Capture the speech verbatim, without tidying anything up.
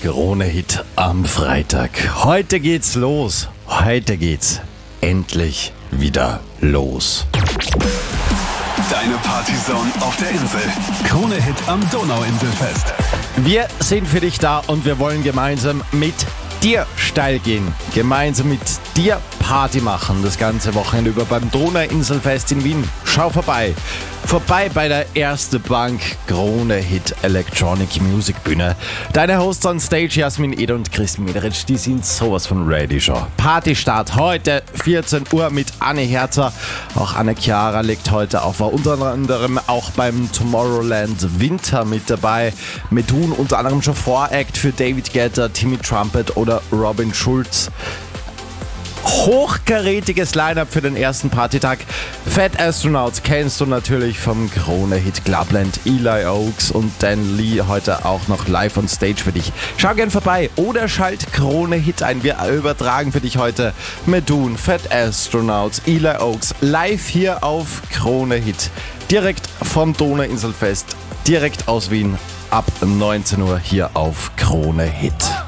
Krone-Hit am Freitag. Heute geht's los. Heute geht's endlich wieder los. Deine Partyzone auf der Insel. Krone-Hit am Donauinselfest. Wir sind für dich da und wir wollen gemeinsam mit dir steil gehen. Gemeinsam mit dir Party machen. Das ganze Wochenende über beim Donauinselfest in Wien. Schau vorbei. Vorbei bei der Erste Bank Krone-Hit Electronic Music Bühne. Deine Hosts on Stage, Jasmin Eder und Chris Mederitsch, die sind sowas von ready schon. Partystart heute vierzehn Uhr mit Anne Herzer. Auch Anne Chiara legt heute auf, war unter anderem auch beim Tomorrowland Winter mit dabei. Medun unter anderem schon Voract für David Guetta, Timmy Trumpet oder Robin Schulz. Hochkarätiges Line-Up für den ersten Partytag. Fat Astronauts kennst du natürlich vom Krone-Hit Clubland, Eli Oaks und Dan Lee heute auch noch live on Stage für dich. Schau gern vorbei oder schalt Krone-Hit ein. Wir übertragen für dich heute Medun, Fat Astronauts, Eli Oaks live hier auf Krone-Hit. Direkt vom Donauinselfest, direkt aus Wien ab neunzehn Uhr hier auf Krone-Hit.